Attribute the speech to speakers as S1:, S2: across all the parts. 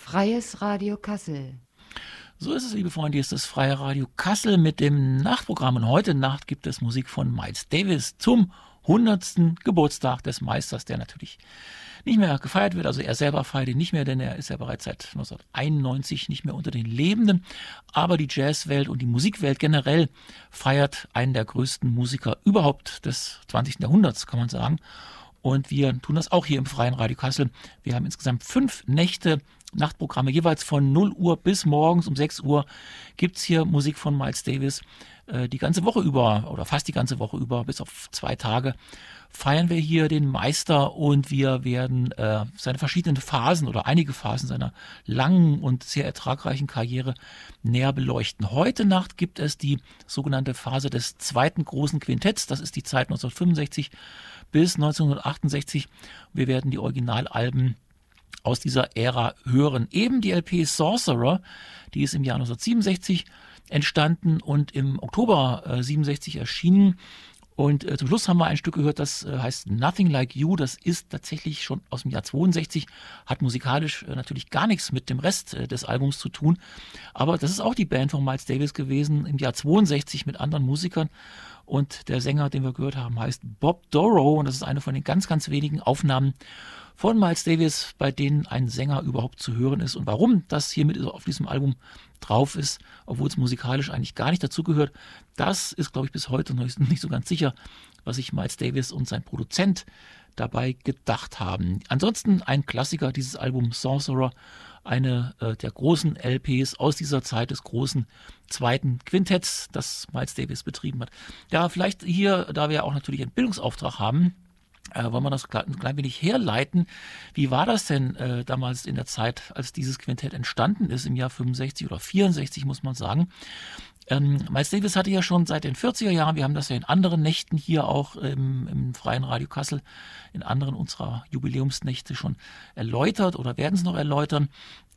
S1: Freies Radio Kassel.
S2: So ist es, liebe Freunde, hier ist das Freie Radio Kassel mit dem Nachtprogramm. Und heute Nacht gibt es Musik von Miles Davis zum 100. Geburtstag des Meisters, der natürlich nicht mehr gefeiert wird. Also er selber feiert ihn nicht mehr, denn er ist ja bereits seit 1991 nicht mehr unter den Lebenden. Aber die Jazzwelt und die Musikwelt generell feiert einen der größten Musiker überhaupt des 20. Jahrhunderts, kann man sagen. Und wir tun das auch hier im Freien Radio Kassel. Wir haben insgesamt 5 Nächte Nachtprogramme, jeweils von 0 Uhr bis morgens um 6 Uhr gibt es hier Musik von Miles Davis. Die ganze Woche über oder fast die ganze Woche über, bis auf 2 Tage, feiern wir hier den Meister und wir werden seine verschiedenen Phasen oder einige Phasen seiner langen und sehr ertragreichen Karriere näher beleuchten. Heute Nacht gibt es die sogenannte Phase des zweiten großen Quintetts. Das ist die Zeit 1965 bis 1968. Wir werden die Originalalben aus dieser Ära hören. Eben die LP Sorcerer, die ist im Jahr 1967 entstanden und im Oktober 67 erschienen. Und zum Schluss haben wir ein Stück gehört, das heißt Nothing Like You. Das ist tatsächlich schon aus dem Jahr 62, hat musikalisch natürlich gar nichts mit dem Rest des Albums zu tun. Aber das ist auch die Band von Miles Davis gewesen, im Jahr 62 mit anderen Musikern. Und der Sänger, den wir gehört haben, heißt Bob Dorough. Und das ist eine von den ganz, ganz wenigen Aufnahmen von Miles Davis, bei denen ein Sänger überhaupt zu hören ist. Und warum das hier mit auf diesem Album drauf ist, obwohl es musikalisch eigentlich gar nicht dazugehört, das ist, glaube ich, bis heute noch nicht so ganz sicher, was sich Miles Davis und sein Produzent dabei gedacht haben. Ansonsten ein Klassiker, dieses Album Sorcerer, eine der großen LPs aus dieser Zeit des großen zweiten Quintetts, das Miles Davis betrieben hat. Ja, vielleicht hier, da wir auch natürlich einen Bildungsauftrag haben, wollen wir das ein klein wenig herleiten. Wie war das denn damals in der Zeit, als dieses Quintett entstanden ist, im Jahr 65 oder 64, muss man sagen? Miles Davis hatte ja schon seit den 40er Jahren, wir haben das ja in anderen Nächten hier auch im Freien Radio Kassel, in anderen unserer Jubiläumsnächte schon erläutert oder werden es noch erläutern.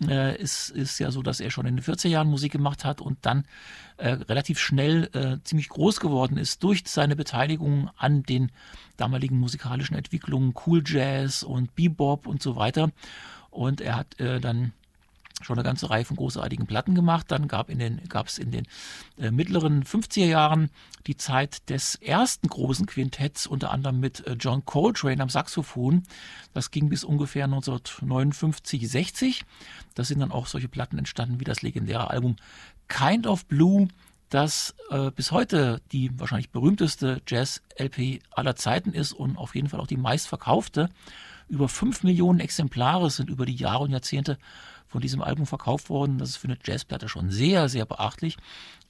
S2: Es ist ja so, dass er schon in den 40er Jahren Musik gemacht hat und dann relativ schnell ziemlich groß geworden ist durch seine Beteiligung an den damaligen musikalischen Entwicklungen, Cool Jazz und Bebop und so weiter. Und er hat dann schon eine ganze Reihe von großartigen Platten gemacht. Dann gab es in den mittleren 50er Jahren die Zeit des ersten großen Quintetts, unter anderem mit John Coltrane am Saxophon. Das ging bis ungefähr 1959, 60. Da sind dann auch solche Platten entstanden wie das legendäre Album Kind of Blue, das bis heute die wahrscheinlich berühmteste Jazz-LP aller Zeiten ist und auf jeden Fall auch die meistverkaufte. Über 5 Millionen Exemplare sind über die Jahre und Jahrzehnte von diesem Album verkauft worden. Das ist für eine Jazzplatte schon sehr, sehr beachtlich.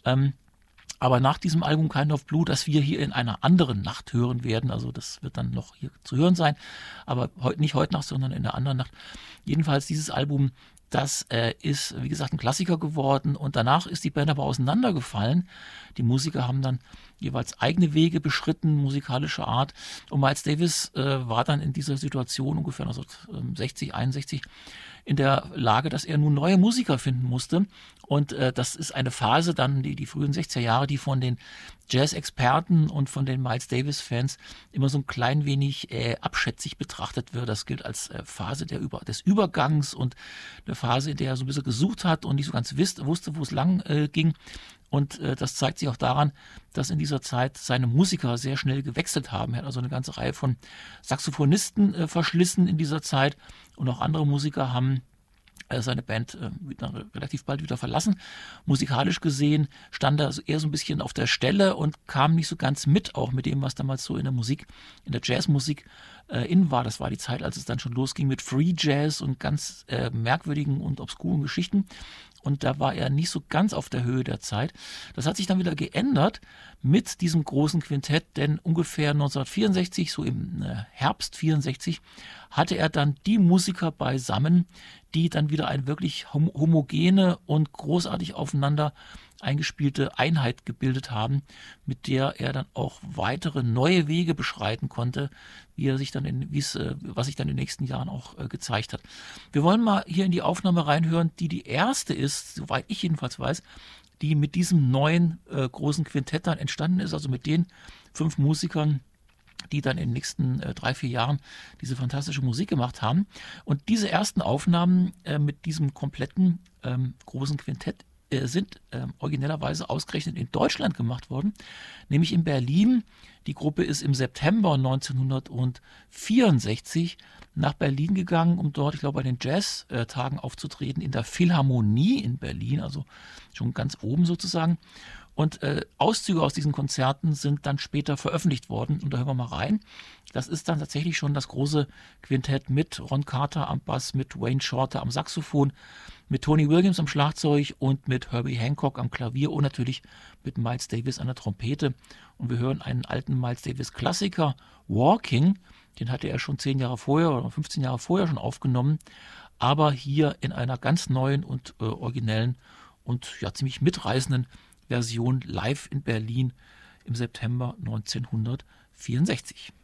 S2: Aber nach diesem Album Kind of Blue, das wir hier in einer anderen Nacht hören werden, also das wird dann noch hier zu hören sein, aber nicht heute Nacht, sondern in der anderen Nacht. Jedenfalls dieses Album, das ist, wie gesagt, ein Klassiker geworden und danach ist die Band aber auseinandergefallen. Die Musiker haben dann jeweils eigene Wege beschritten, musikalischer Art. Und Miles Davis war dann in dieser Situation ungefähr 1960, 61 in der Lage, dass er nun neue Musiker finden musste. Und das ist eine Phase dann, die frühen 60er Jahre, die von den Jazz-Experten und von den Miles Davis-Fans immer so ein klein wenig abschätzig betrachtet wird. Das gilt als Phase des Übergangs und eine Phase, in der er so ein bisschen gesucht hat und nicht so ganz wusste, wo es lang ging. Und das zeigt sich auch daran, dass in dieser Zeit seine Musiker sehr schnell gewechselt haben. Er hat also eine ganze Reihe von Saxophonisten verschlissen in dieser Zeit und auch andere Musiker haben seine Band relativ bald wieder verlassen. Musikalisch gesehen stand er eher so ein bisschen auf der Stelle und kam nicht so ganz mit, auch mit dem, was damals so in der Jazzmusik in war. Das war die Zeit, als es dann schon losging mit Free Jazz und ganz merkwürdigen und obskuren Geschichten. Und da war er nicht so ganz auf der Höhe der Zeit. Das hat sich dann wieder geändert mit diesem großen Quintett, denn ungefähr 1964, so im Herbst 64, hatte er dann die Musiker beisammen, die dann wieder eine wirklich homogene und großartig aufeinander eingespielte Einheit gebildet haben, mit der er dann auch weitere neue Wege beschreiten konnte, was sich dann in den nächsten Jahren auch gezeigt hat. Wir wollen mal hier in die Aufnahme reinhören, die erste ist, soweit ich jedenfalls weiß, die mit diesem neuen großen Quintett dann entstanden ist, also mit den 5 Musikern, die dann in den nächsten 3-4 Jahren diese fantastische Musik gemacht haben. Und diese ersten Aufnahmen mit diesem kompletten großen Quintett sind originellerweise ausgerechnet in Deutschland gemacht worden, nämlich in Berlin. Die Gruppe ist im September 1964 nach Berlin gegangen, um dort, ich glaube, bei den Jazz-Tagen aufzutreten, in der Philharmonie in Berlin, also schon ganz oben sozusagen. Und Auszüge aus diesen Konzerten sind dann später veröffentlicht worden. Und da hören wir mal rein. Das ist dann tatsächlich schon das große Quintett mit Ron Carter am Bass, mit Wayne Shorter am Saxophon, mit Tony Williams am Schlagzeug und mit Herbie Hancock am Klavier und natürlich mit Miles Davis an der Trompete. Und wir hören einen alten Miles Davis Klassiker, Walking. Den hatte er schon 10 Jahre vorher oder 15 Jahre vorher schon aufgenommen. Aber hier in einer ganz neuen und originellen und ja ziemlich mitreißenden Version live in Berlin im September 1964.